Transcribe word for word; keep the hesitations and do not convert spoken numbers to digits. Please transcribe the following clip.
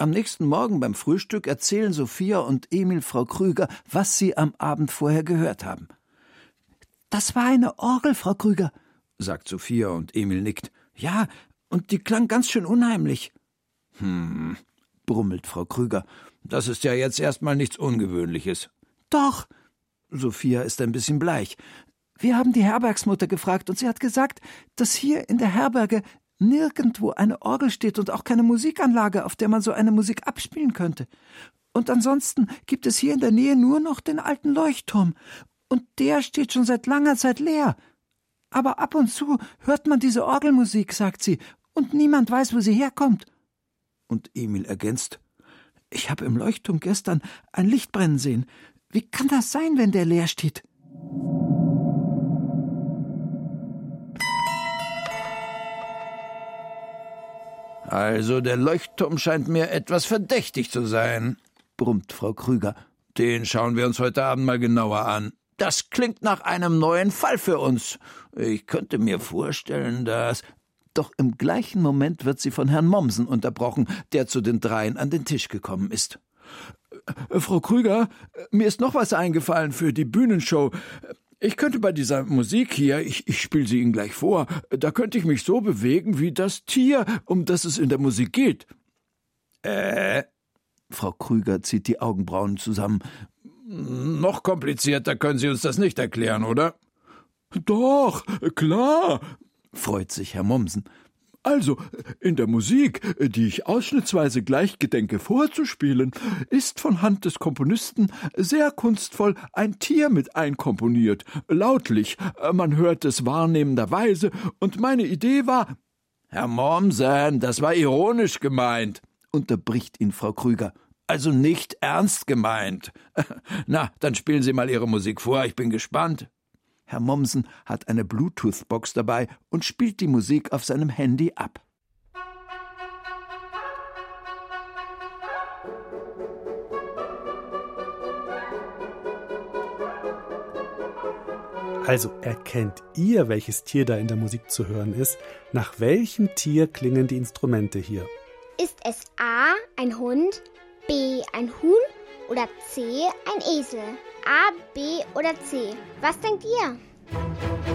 Am nächsten Morgen beim Frühstück erzählen Sophia und Emil Frau Krüger, was sie am Abend vorher gehört haben. »Das war eine Orgel, Frau Krüger«, sagt Sophia und Emil nickt. »Ja, und die klang ganz schön unheimlich.« »Hm«, brummelt Frau Krüger, »das ist ja jetzt erstmal nichts Ungewöhnliches.« »Doch«, Sophia ist ein bisschen bleich. »Wir haben die Herbergsmutter gefragt und sie hat gesagt, dass hier in der Herberge nirgendwo eine Orgel steht und auch keine Musikanlage, auf der man so eine Musik abspielen könnte. Und ansonsten gibt es hier in der Nähe nur noch den alten Leuchtturm. Und der steht schon seit langer Zeit leer. Aber ab und zu hört man diese Orgelmusik«, sagt sie, »und niemand weiß, wo sie herkommt.« Und Emil ergänzt, »Ich habe im Leuchtturm gestern ein Licht brennen sehen. Wie kann das sein, wenn der leer steht?« »Also der Leuchtturm scheint mir etwas verdächtig zu sein«, brummt Frau Krüger. »Den schauen wir uns heute Abend mal genauer an. Das klingt nach einem neuen Fall für uns. Ich könnte mir vorstellen, dass...« Doch im gleichen Moment wird sie von Herrn Mommsen unterbrochen, der zu den dreien an den Tisch gekommen ist. »Frau Krüger, mir ist noch was eingefallen für die Bühnenshow. Ich könnte bei dieser Musik hier, ich, ich spiele sie Ihnen gleich vor, da könnte ich mich so bewegen wie das Tier, um das es in der Musik geht.« Äh, Frau Krüger zieht die Augenbrauen zusammen. »Noch komplizierter können Sie uns das nicht erklären, oder?« »Doch, klar«, freut sich Herr Mommsen. »Also, in der Musik, die ich ausschnittsweise gleich gedenke vorzuspielen, ist von Hand des Komponisten sehr kunstvoll ein Tier mit einkomponiert, lautlich, man hört es wahrnehmenderweise, und meine Idee war...« »Herr Mommsen, das war ironisch gemeint«, unterbricht ihn Frau Krüger. »Also nicht ernst gemeint. Na, dann spielen Sie mal Ihre Musik vor, ich bin gespannt.« Herr Mommsen hat eine Bluetooth-Box dabei und spielt die Musik auf seinem Handy ab. Also erkennt ihr, welches Tier da in der Musik zu hören ist? Nach welchem Tier klingen die Instrumente hier? Ist es A, ein Hund, B, ein Huhn oder C, ein Esel? A, B oder C? Was denkt ihr?